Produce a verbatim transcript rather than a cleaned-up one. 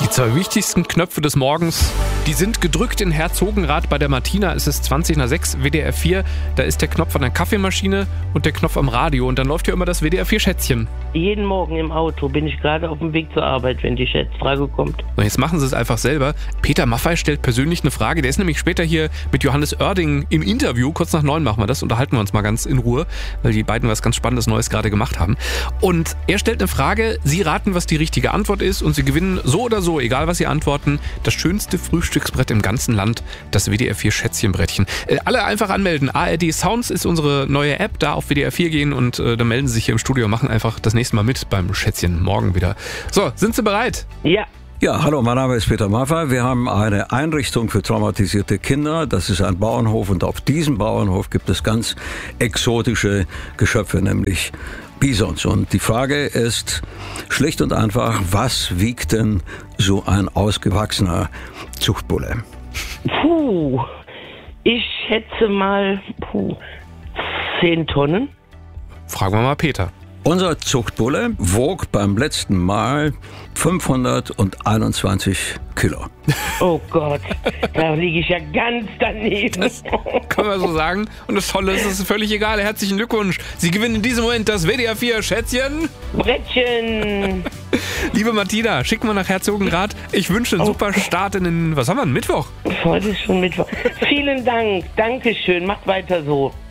Die zwei wichtigsten Knöpfe des Morgens, die sind gedrückt in Herzogenrath bei der Martina. Es ist zwanzig nach sechs, W D R vier. Da ist der Knopf an der Kaffeemaschine und der Knopf am Radio. Und dann läuft ja immer das W D R vier Schätzchen. Jeden Morgen im Auto bin ich gerade auf dem Weg zur Arbeit, wenn die Schätzfrage kommt. Und jetzt machen Sie es einfach selber. Peter Maffay stellt persönlich eine Frage. Der ist nämlich später hier mit Johannes Oerding im Interview. Kurz nach neun machen wir das. Unterhalten wir uns mal ganz in Ruhe, weil die beiden was ganz Spannendes Neues gerade gemacht haben. Und er stellt eine Frage. Sie raten, was die richtige Antwort ist. Und Sie gewinnen so oder so, egal was Sie antworten, das schönste Frühstücksbrett im ganzen Land, das W D R vier Schätzchenbrettchen. Äh, alle einfach anmelden. A R D Sounds ist unsere neue App. Da auf W D R vier gehen und äh, dann melden Sie sich hier im Studio und machen einfach das nächste Mal mit beim Schätzchen morgen wieder. So, sind Sie bereit? Ja. Ja, hallo, mein Name ist Peter Maffay. Wir haben eine Einrichtung für traumatisierte Kinder. Das ist ein Bauernhof und auf diesem Bauernhof gibt es ganz exotische Geschöpfe, nämlich Bisons. Und die Frage ist schlicht und einfach, was wiegt denn so ein ausgewachsener Zuchtbulle? Puh, ich schätze mal, puh, zehn Tonnen. Fragen wir mal Peter. Unser Zuchtbulle wog beim letzten Mal fünfhunderteinundzwanzig Kilo. Oh Gott, da liege ich ja ganz daneben. Das kann man so sagen. Und das Tolle ist, es ist völlig egal. Herzlichen Glückwunsch. Sie gewinnen in diesem Moment das W D R vier Schätzchen. Brettchen. Liebe Martina, schick mal nach Herzogenrath. Ich wünsche einen Oh. super Start in den, was haben wir, einen Mittwoch? Heute ist schon Mittwoch. Vielen Dank, Dankeschön, macht weiter so.